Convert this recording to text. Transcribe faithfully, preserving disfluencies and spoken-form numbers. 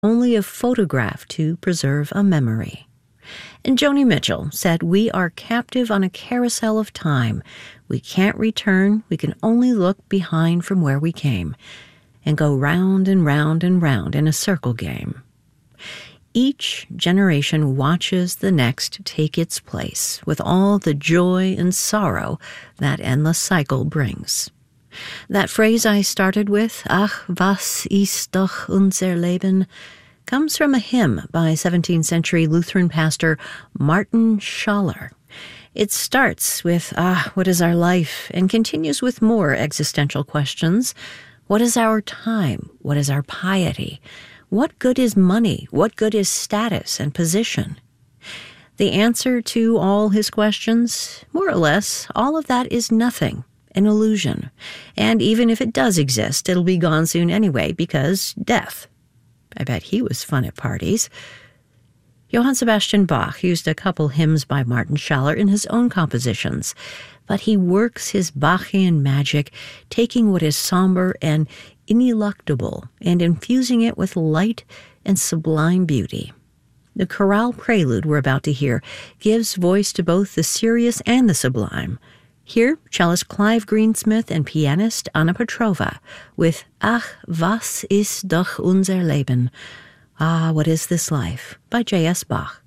only a photograph to preserve a memory. And Joni Mitchell said, "We are captive on a carousel of time. We can't return. We can only look behind from where we came and go round and round and round in a circle game." Each generation watches the next take its place with all the joy and sorrow that endless cycle brings. That phrase I started with, "Ach, was ist doch unser Leben," comes from a hymn by seventeenth century Lutheran pastor Martin Schaller. It starts with, "Ah, what is our life?" and continues with more existential questions. What is our time? What is our piety? What good is money? What good is status and position? The answer to all his questions, more or less, all of that is nothing, an illusion. And even if it does exist, it'll be gone soon anyway, because death. I bet he was fun at parties. Johann Sebastian Bach used a couple hymns by Martin Schaller in his own compositions, but he works his Bachian magic, taking what is somber and ineluctable and infusing it with light and sublime beauty. The chorale prelude we're about to hear gives voice to both the serious and the sublime. Here, cellist Clive Greensmith and pianist Anna Petrova with Ach, was ist doch unser Leben? Ah, what is this life? By J S Bach.